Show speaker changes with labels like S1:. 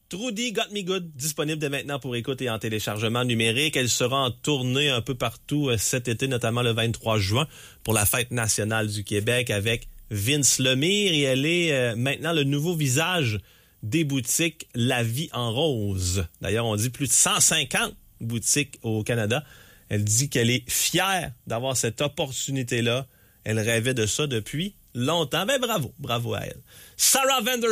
S1: Trudy Got Me Good, disponible dès maintenant pour écoute et en téléchargement numérique. Elle sera en tournée un peu partout cet été, notamment le 23 juin, pour la Fête nationale du Québec avec Vince Lemire. Et elle est maintenant le nouveau visage des boutiques La Vie en Rose. D'ailleurs, on dit plus de 150 boutiques au Canada. Elle dit qu'elle est fière d'avoir cette opportunité-là. Elle rêvait de ça depuis longtemps. Ben bravo à elle. Sarah Vander